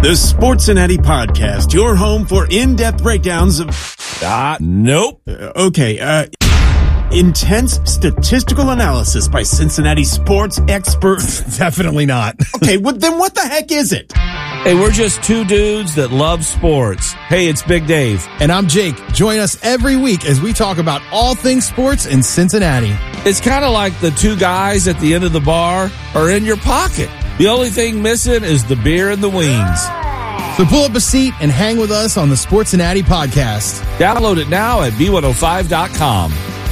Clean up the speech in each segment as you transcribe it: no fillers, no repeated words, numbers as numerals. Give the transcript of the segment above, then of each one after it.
The Sportcincinnati Podcast, your home for in-depth breakdowns of... Nope. Intense statistical analysis by Cincinnati sports experts. Definitely not. Okay, well, then what the heck is it? Hey, we're just two dudes that love sports. Hey, it's Big Dave. And I'm Jake. Join us every week as we talk about all things sports in Cincinnati. It's kind of like the two guys at the end of the bar are in your pocket. The only thing missing is the beer and the wings. So pull up a seat and hang with us on the Sportcincinnati Podcast. Download it now at B105.com.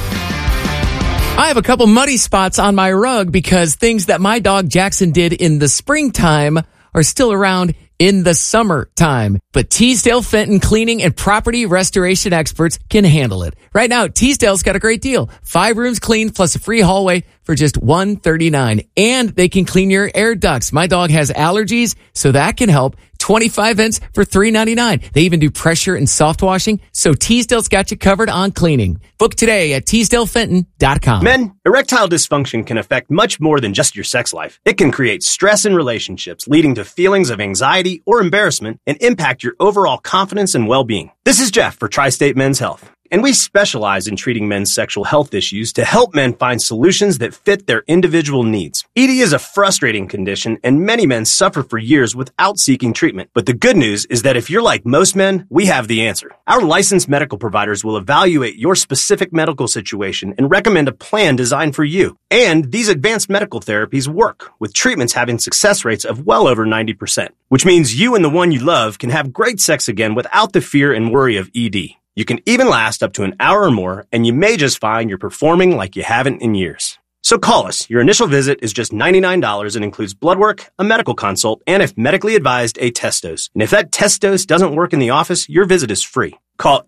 I have a couple muddy spots on my rug because things that my dog Jackson did in the springtime are still around in the summertime. But Teasdale Fenton cleaning and property restoration experts can handle it. Right now, Teasdale's got a great deal. 5 rooms cleaned plus a free hallway for just $139. And they can clean your air ducts. My dog has allergies, so that can help. 25 vents for $3.99. They even do pressure and soft washing, so Teasdale's got you covered on cleaning. Book today at TeasdaleFenton.com. Men, erectile dysfunction can affect much more than just your sex life. It can create stress in relationships, leading to feelings of anxiety or embarrassment, and impact your overall confidence and well-being. This is Jeff for Tri-State Men's Health, and we specialize in treating men's sexual health issues to help men find solutions that fit their individual needs. ED is a frustrating condition, and many men suffer for years without seeking treatment. But the good news is that if you're like most men, we have the answer. Our licensed medical providers will evaluate your specific medical situation and recommend a plan designed for you. And these advanced medical therapies work, with treatments having success rates of well over 90%, which means you and the one you love can have great sex again without the fear and worry of ED. You can even last up to an hour or more, and you may just find you're performing like you haven't in years. So call us. Your initial visit is just $99 and includes blood work, a medical consult, and if medically advised, a test dose. And if that test dose doesn't work in the office, your visit is free. Call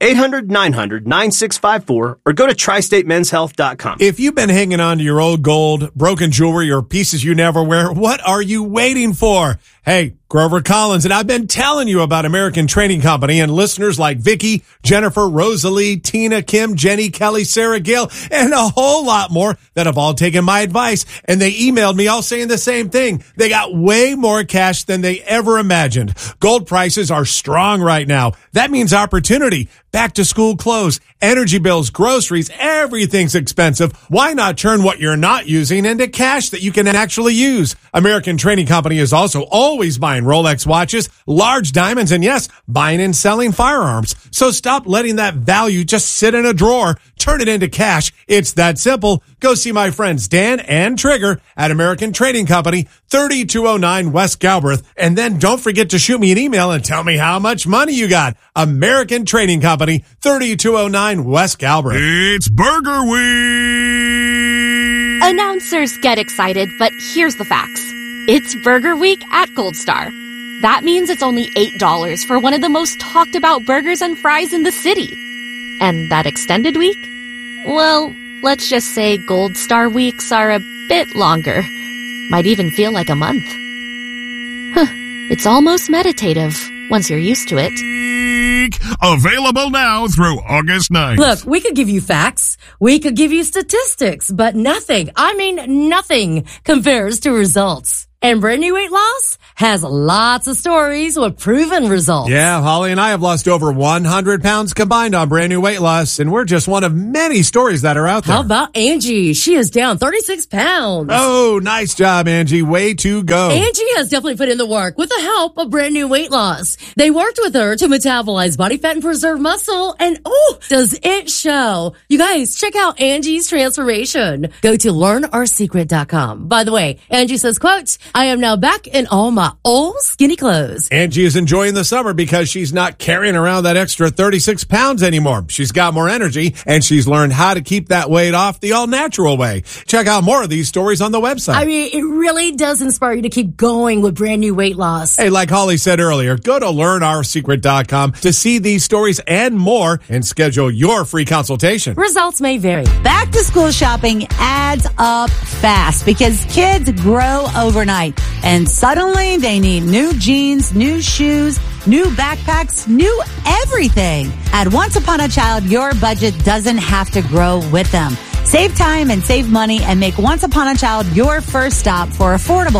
800-900-9654 or go to TriStateMen'sHealth.com. If you've been hanging on to your old gold, broken jewelry, or pieces you never wear, what are you waiting for? Hey, Grover Collins, and I've been telling you about American Trading Company, and listeners like Vicky, Jennifer, Rosalie, Tina, Kim, Jenny, Kelly, Sarah, Gail, and a whole lot more that have all taken my advice, and they emailed me all saying the same thing. They got way more cash than they ever imagined. Gold prices are strong right now. That means opportunity. Back to school clothes, energy bills, groceries, everything's expensive. Why not turn what you're not using into cash that you can actually use? American Trading Company is also always buying Rolex watches, large diamonds, and yes, buying and selling firearms. So stop letting that value just sit in a drawer. Turn it into cash. It's that simple. Go see my friends Dan and Trigger at American Trading Company, 3209 West Galbraith. And then don't forget to shoot me an email and tell me how much money you got. American Trading Company, 3209 West Galbraith. It's Burger Week! Announcers get excited, but here's the facts. It's Burger Week at Gold Star. That means it's only $8 for one of the most talked about burgers and fries in the city. And that extended week? Well, let's just say Gold Star weeks are a bit longer. Might even feel like a month. It's almost meditative once you're used to it. Available now through August 9th. Look, we could give you facts. We could give you statistics, but nothing compares to results. And Brand New Weight Loss has lots of stories with proven results. Yeah, Holly and I have lost over 100 pounds combined on Brand New Weight Loss, and we're just one of many stories that are out there. How about Angie? She is down 36 pounds. Oh, nice job, Angie. Way to go. Angie has definitely put in the work with the help of Brand New Weight Loss. They worked with her to metabolize body fat and preserve muscle, and does it show. You guys, check out Angie's transformation. Go to learnourSecret.com. By the way, Angie says, quote, I am now back in all my old skinny clothes. Angie is enjoying the summer because she's not carrying around that extra 36 pounds anymore. She's got more energy, and she's learned how to keep that weight off the all-natural way. Check out more of these stories on the website. I mean, it really does inspire you to keep going with Brand New Weight Loss. Hey, like Holly said earlier, go to learnourSecret.com to see these stories and more and schedule your free consultation. Results may vary. Back to school shopping adds up fast because kids grow overnight. And suddenly they need new jeans, new shoes, new backpacks, new everything. At Once Upon a Child, your budget doesn't have to grow with them. Save time and save money and make Once Upon a Child your first stop for affordable,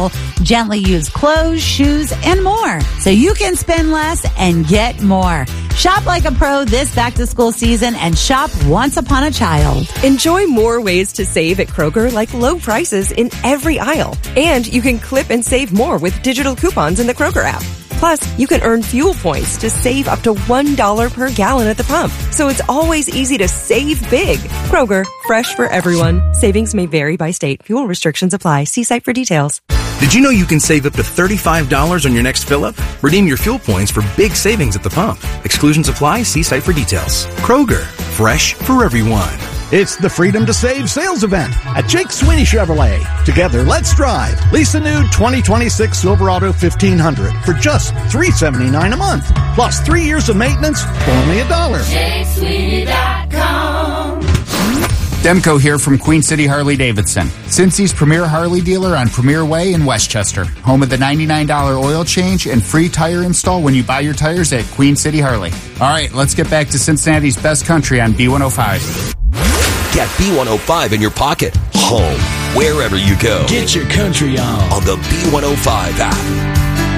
gently used clothes, shoes, and more. So you can spend less and get more. Shop like a pro this back-to-school season and shop once upon a child. Enjoy more ways to save at Kroger, like low prices in every aisle. And you can clip and save more with digital coupons in the Kroger app. Plus, you can earn fuel points to save up to $1 per gallon at the pump. So it's always easy to save big. Kroger, fresh for everyone. Savings may vary by state. Fuel restrictions apply. See site for details. Did you know you can save up to $35 on your next fill-up? Redeem your fuel points for big savings at the pump. Exclusions apply. See site for details. Kroger, fresh for everyone. It's the Freedom to Save sales event at Jake Sweeney Chevrolet. Together, let's drive. Lease a new 2026 Silverado 1500 for just $379 a month. Plus 3 years of maintenance for only $1. JakeSweeney.com. Demko here from Queen City Harley-Davidson, Cincy's premier Harley dealer on Premier Way in Westchester, home of the $99 oil change and free tire install when you buy your tires at Queen City Harley. All right, let's get back to Cincinnati's best country on B105. Get B105 in your pocket, home, wherever you go. Get your country on the B105 app.